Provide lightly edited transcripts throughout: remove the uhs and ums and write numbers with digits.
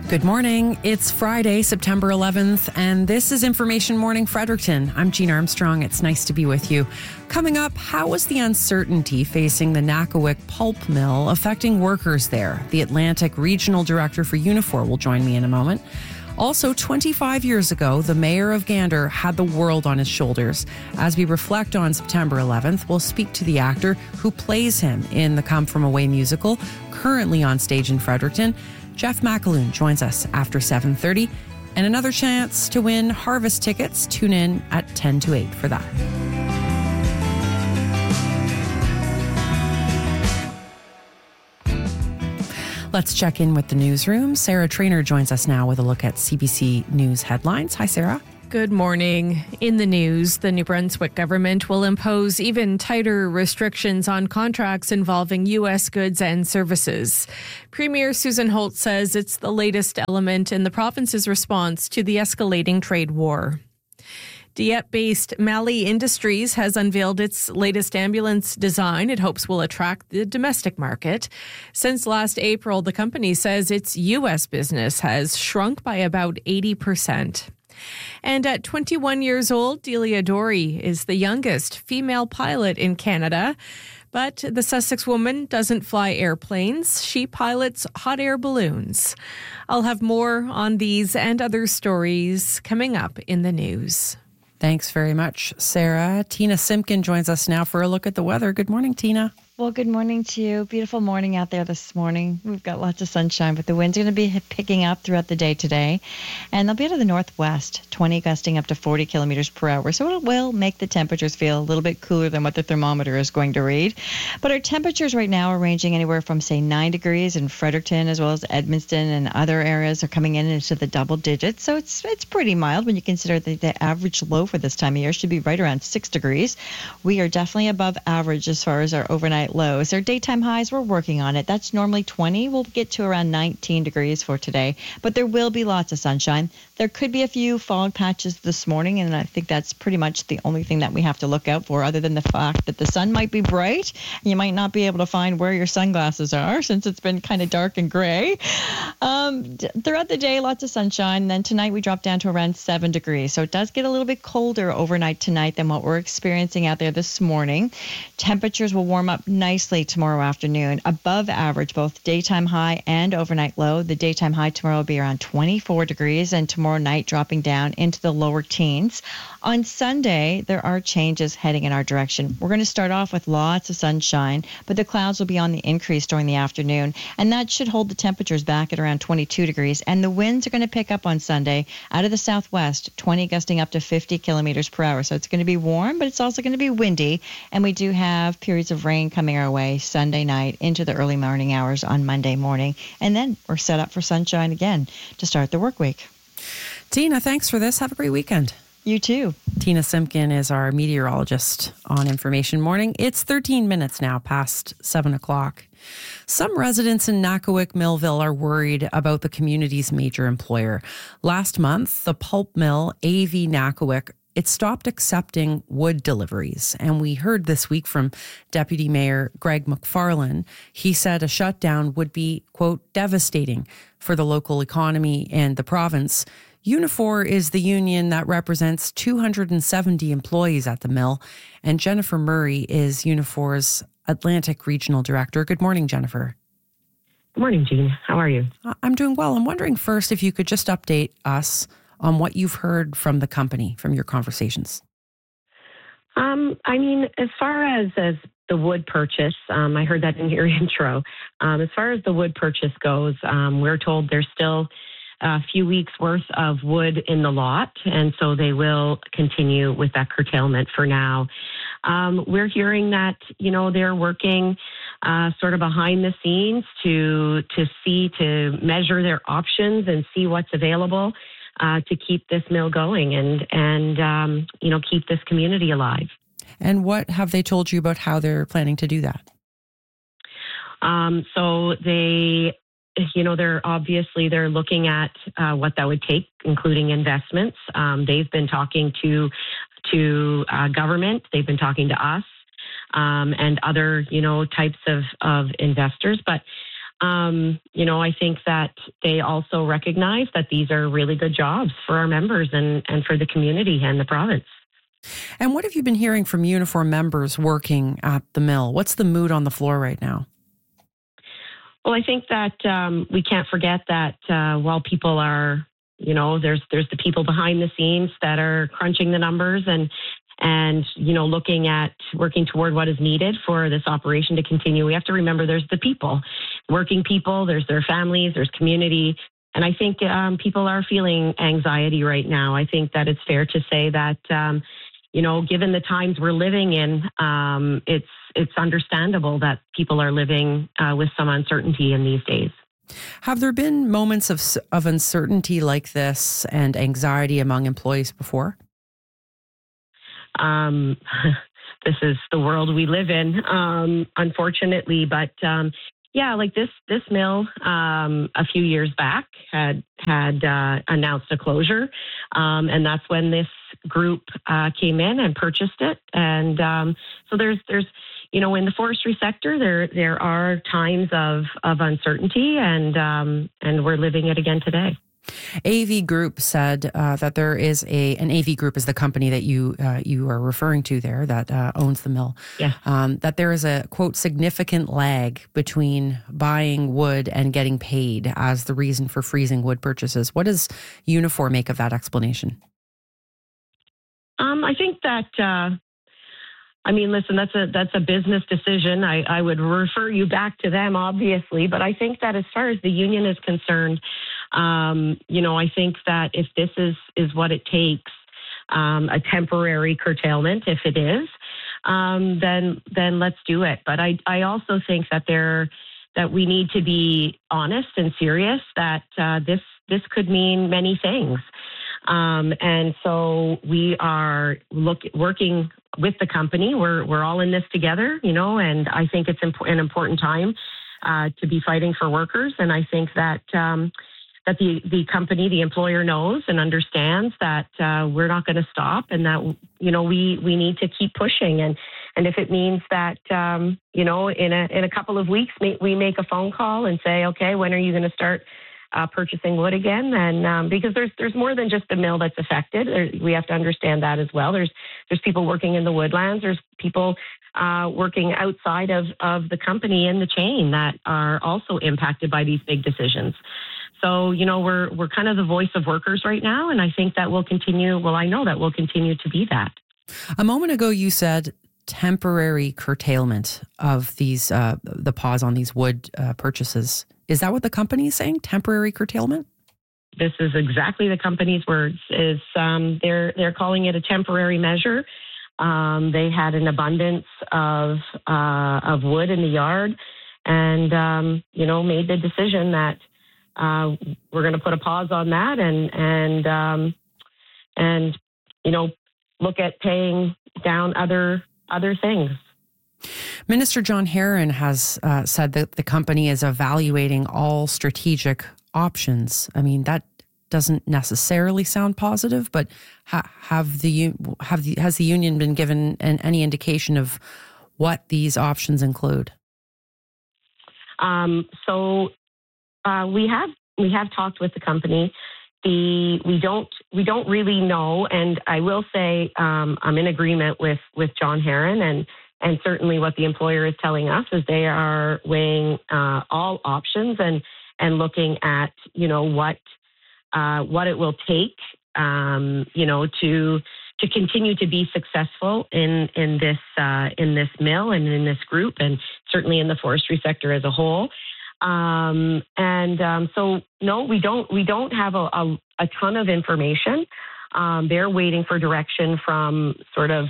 Good morning. It's Friday, September 11th, and this is Information Morning Fredericton. I'm Jean Armstrong. It's nice to be with you. Coming up, how is the uncertainty facing the Nakawic pulp mill affecting workers there? The Atlantic Regional Director for Unifor will join me in a moment. Also, 25 years ago, the mayor of Gander had the world on his shoulders. As we reflect on September 11th, we'll speak to the actor who plays him in the Come From Away musical, currently on stage in Fredericton. Jeff McAloon joins us after 7:30, and another chance to win Harvest tickets. Tune in at 10 to 8 for that. Let's check in with the newsroom. Sarah Trainer joins us now with a look at CBC News headlines. Hi, Sarah. Good morning. In the news, the New Brunswick government will impose even tighter restrictions on contracts involving U.S. goods and services. Premier Susan Holt says it's the latest element in the province's response to the escalating trade war. Dieppe-based Mali Industries has unveiled its latest ambulance design it hopes will attract the domestic market. Since last April, the company says its U.S. business has shrunk by about 80%. And at 21 years old, Delia Dory is the youngest female pilot in Canada. But the Sussex woman doesn't fly airplanes. She pilots hot air balloons. I'll have more on these and other stories coming up in the news. Thanks very much, Sarah. Tina Simpkin joins us now for a look at the weather. Good morning, Tina. Well, good morning to you. Beautiful morning out there this morning. We've got lots of sunshine, but the wind's going to be picking up throughout the day today. And they'll be out of the northwest, 20 gusting up to 40 kilometers per hour. So it will make the temperatures feel a little bit cooler than what the thermometer is going to read. But our temperatures right now are ranging anywhere from, say, 9 degrees in Fredericton, as well as Edmundston and other areas are coming in into the double digits. So it's pretty mild when you consider that the average low for this time of year should be right around 6 degrees. We are definitely above average as far as our overnight lows. Our daytime highs, we're working on it. That's normally 20. We'll get to around 19 degrees for today, but there will be lots of sunshine. There could be a few fog patches this morning, and I think that's pretty much the only thing that we have to look out for, other than the fact that the sun might be bright and you might not be able to find where your sunglasses are since it's been kind of dark and gray. Throughout the day, lots of sunshine. And then tonight we drop down to around 7 degrees. So it does get a little bit colder overnight tonight than what we're experiencing out there this morning. Temperatures will warm up nicely tomorrow afternoon, above average, both daytime high and overnight low. The daytime high tomorrow will be around 24 degrees, and tomorrow night dropping down into the lower teens. On Sunday, there are changes heading in our direction. We're going to start off with lots of sunshine, but the clouds will be on the increase during the afternoon, and that should hold the temperatures back at around 22 degrees. And the winds are going to pick up on Sunday out of the southwest, 20 gusting up to 50 kilometers per hour. So it's going to be warm, but it's also going to be windy, and we do have periods of rain coming our way Sunday night into the early morning hours on Monday morning. And then we're set up for sunshine again to start the work week. Tina, thanks for this. Have a great weekend. You too. Tina Simpkin is our meteorologist on Information Morning. It's 13 minutes now past 7 o'clock. Some residents in Nakawic Millville are worried about the community's major employer. Last month, the pulp mill AV Nakawic, it stopped accepting wood deliveries. And we heard this week from Deputy Mayor Greg McFarlane. He said a shutdown would be, quote, devastating for the local economy and the province. Unifor is the union that represents 270 employees at the mill. And Jennifer Murray is Unifor's Atlantic Regional Director. Good morning, Jennifer. Good morning, Jean. How are you? I'm doing well. I'm wondering first if you could just update us on what you've heard from the company, from your conversations. As far as the wood purchase, I heard that in your intro. As far as the wood purchase goes, we're told there's still a few weeks worth of wood in the lot, and so they will continue with that curtailment for now. We're hearing that, they're working sort of behind the scenes to measure their options and see what's available to keep this mill going and keep this community alive. And what have they told you about how they're planning to do that? So they're looking at what that would take, including investments. They've been talking to government. They've been talking to us and other, types of investors. But I think that they also recognize that these are really good jobs for our members and for the community and the province. And what have you been hearing from uniform members working at the mill? What's the mood on the floor right now? Well, I think that we can't forget that while people are, there's the people behind the scenes that are crunching the numbers and looking at working toward what is needed for this operation to continue. We have to remember there's the people, working people, there's their families, there's community. And I think people are feeling anxiety right now. I think that it's fair to say that, given the times we're living in, it's understandable that people are living with some uncertainty in these days. Have there been moments of uncertainty like this and anxiety among employees before? This is the world we live in, unfortunately. But like this mill a few years back had announced a closure, and that's when this group came in and purchased it. And so there's in the forestry sector there are times of uncertainty, and we're living it again today. AV Group said that there is an AV Group is the company that you are referring to there that owns the mill. Yeah. That there is a, quote, significant lag between buying wood and getting paid as the reason for freezing wood purchases. What does Unifor make of that explanation? I think that, listen, that's a business decision. I would refer you back to them, obviously, but I think that as far as the union is concerned, I think that if this is what it takes, a temporary curtailment, if it is, then let's do it. But I also think that we need to be honest and serious that this could mean many things. And so we are working with the company. We're all in this together, and I think it's an important time to be fighting for workers. And I think that that the company, the employer, knows and understands that we're not going to stop, and that we need to keep pushing. And if it means that in a couple of weeks we make a phone call and say, okay, when are you going to start purchasing wood again? And because there's more than just the mill that's affected. We have to understand that as well. There's people working in the woodlands. There's people working outside of the company in the chain that are also impacted by these big decisions. So, we're kind of the voice of workers right now, and I think that will continue. Well, I know that will continue to be that. A moment ago, you said temporary curtailment of these the pause on these wood purchases. Is that what the company is saying? Temporary curtailment? This is exactly the company's words. They're calling it a temporary measure. They had an abundance of wood in the yard, and made the decision that we're going to put a pause on that and look at paying down other things. Minister John Herron has said that the company is evaluating all strategic options. I mean, that doesn't necessarily sound positive, but has the union been given any indication of what these options include? We have talked with the company. We don't really know, and I will say I'm in agreement with John Herron, and certainly what the employer is telling us is they are weighing all options and looking at what it will take to continue to be successful in this mill and in this group, and certainly in the forestry sector as a whole. So no, we don't have a ton of information. They're waiting for direction from sort of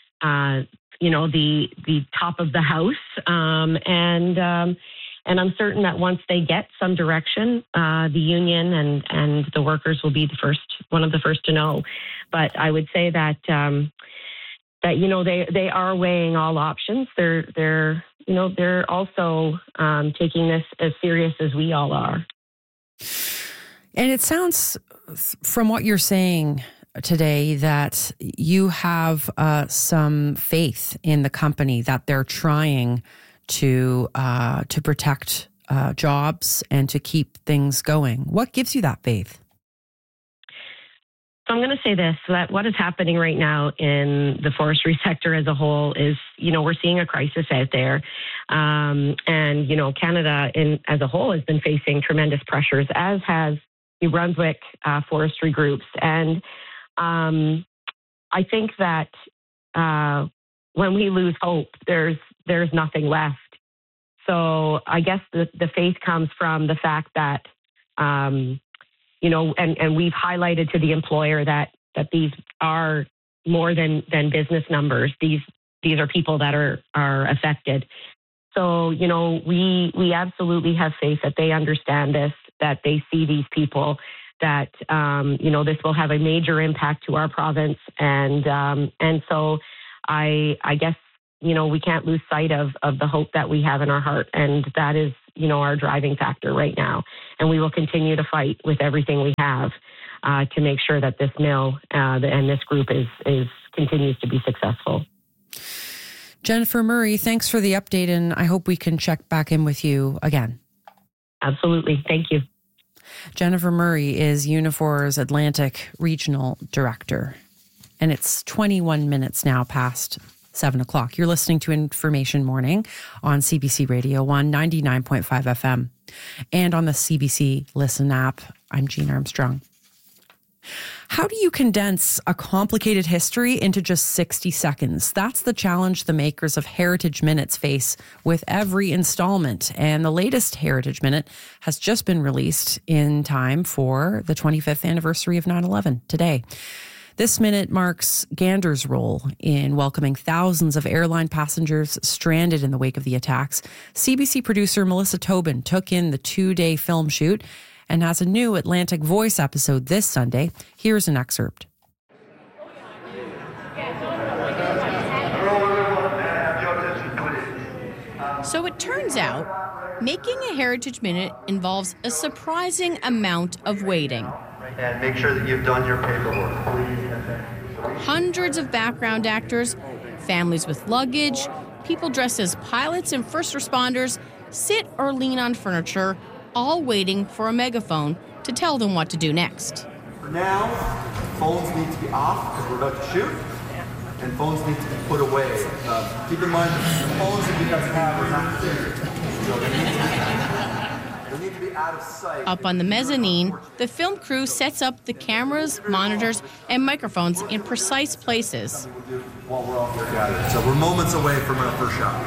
the top of the house, and I'm certain that once they get some direction, the union and the workers will be one of the first to know. But I would say that they are weighing all options. They're also taking this as serious as we all are. And it sounds, from what you're saying today, that you have some faith in the company that they're trying to protect jobs and to keep things going. What gives you that faith? So I'm going to say this, that what is happening right now in the forestry sector as a whole is, we're seeing a crisis out there. And, Canada as a whole has been facing tremendous pressures, as has New Brunswick forestry groups. And I think that when we lose hope, there's nothing left. So I guess the faith comes from the fact that, and we've highlighted to the employer that these are more than business numbers. These are people that are affected. So, we absolutely have faith that they understand this, that they see these people, that, this will have a major impact to our province. And so I guess, we can't lose sight of the hope that we have in our heart. And that is, our driving factor right now. And we will continue to fight with everything we have to make sure that this mill and this group continues to be successful. Jennifer Murray, thanks for the update, and I hope we can check back in with you again. Absolutely. Thank you. Jennifer Murray is Unifor's Atlantic Regional Director, and it's 21 minutes now past 7 o'clock. You're listening to Information Morning on CBC Radio 1, 99.5 FM, and on the CBC Listen app. I'm Jean Armstrong. How do you condense a complicated history into just 60 seconds? That's the challenge the makers of Heritage Minutes face with every installment. And the latest Heritage Minute has just been released in time for the 25th anniversary of 9/11 today. This minute marks Gander's role in welcoming thousands of airline passengers stranded in the wake of the attacks. CBC producer Melissa Tobin took in the 2-day film shoot and has a new Atlantic Voice episode this Sunday. Here's an excerpt. So it turns out, making a Heritage Minute involves a surprising amount of waiting. And make sure that you've done your paperwork. Hundreds of background actors, families with luggage, people dressed as pilots and first responders sit or lean on furniture, all waiting for a megaphone to tell them what to do next. For now, phones need to be off because we're about to shoot, and phones need to be put away. Keep in mind, the phones that you guys have are not serious. They need to be out of sight. Up on the mezzanine, the film crew sets up the cameras, monitors, and microphones in precise places. While we're all here gathered. So we're moments away from our first shot.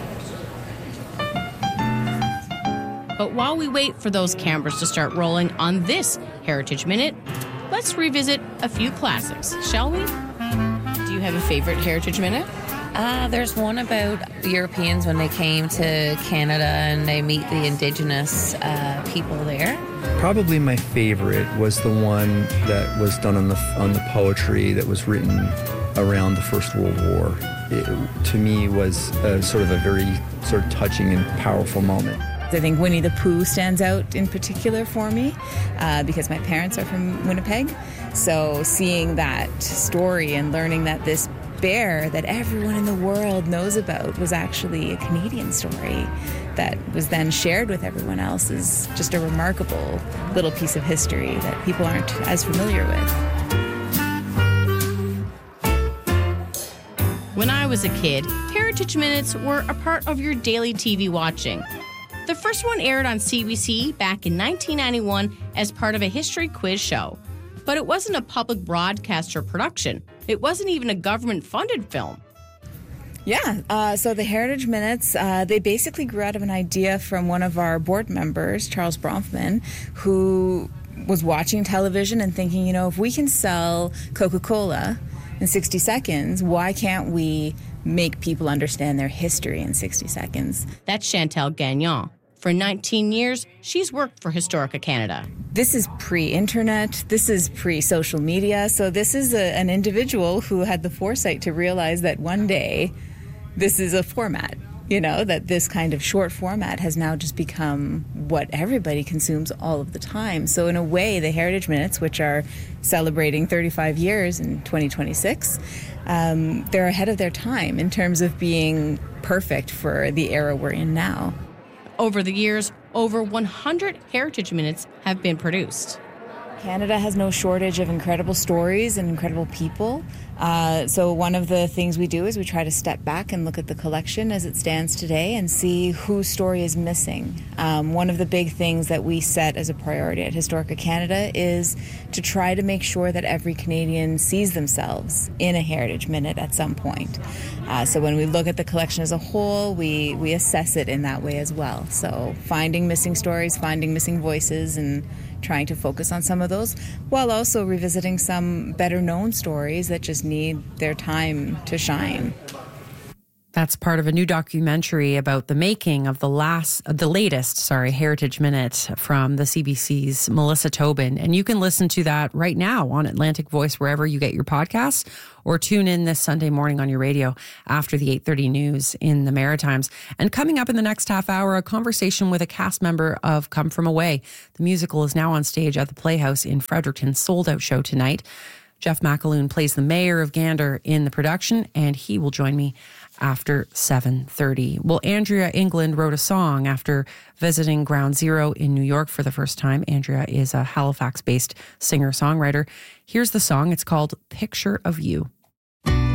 But while we wait for those cameras to start rolling on this Heritage Minute, let's revisit a few classics, shall we? Do you have a favorite Heritage Minute? There's one about Europeans when they came to Canada and they meet the Indigenous people there. Probably my favorite was the one that was done on the poetry that was written around the First World War. It, to me, was sort of a very sort of touching and powerful moment. I think Winnie the Pooh stands out in particular for me because my parents are from Winnipeg. So seeing that story and learning that this bear that everyone in the world knows about was actually a Canadian story that was then shared with everyone else is just a remarkable little piece of history that people aren't as familiar with. When I was a kid, Heritage Minutes were a part of your daily TV watching. The first one aired on CBC back in 1991 as part of a history quiz show. But it wasn't a public broadcaster production. It wasn't even a government-funded film. Yeah, so the Heritage Minutes, they basically grew out of an idea from one of our board members, Charles Bronfman, who was watching television and thinking, if we can sell Coca-Cola in 60 seconds, why can't we make people understand their history in 60 seconds? That's Chantal Gagnon. For 19 years, she's worked for Historica Canada. This is pre-internet. This is pre-social media. So this is an individual who had the foresight to realize that one day this is a format, that this kind of short format has now just become what everybody consumes all of the time. So in a way, the Heritage Minutes, which are celebrating 35 years in 2026, they're ahead of their time in terms of being perfect for the era we're in now. Over the years, over 100 Heritage Minutes have been produced. Canada has no shortage of incredible stories and incredible people. So one of the things we do is we try to step back and look at the collection as it stands today and see whose story is missing. One of the big things that we set as a priority at Historica Canada is to try to make sure that every Canadian sees themselves in a Heritage Minute at some point. So when we look at the collection as a whole, we assess it in that way as well. So finding missing stories, finding missing voices, and trying to focus on some of those, while also revisiting some better known stories that just need their time to shine. That's part of a new documentary about the making of the latest Heritage Minute from the CBC's Melissa Tobin. And you can listen to that right now on Atlantic Voice, wherever you get your podcasts, or tune in this Sunday morning on your radio after the 8:30 news in the Maritimes. And coming up in the next half hour, a conversation with a cast member of Come From Away. The musical is now on stage at the Playhouse in Fredericton, sold-out show tonight. Jeff McAloon plays the mayor of Gander in the production, and he will join me after 7:30. Well, Andrea England wrote a song after visiting Ground Zero in New York for the first time. Andrea is a Halifax-based singer-songwriter. Here's the song. It's called Picture of You.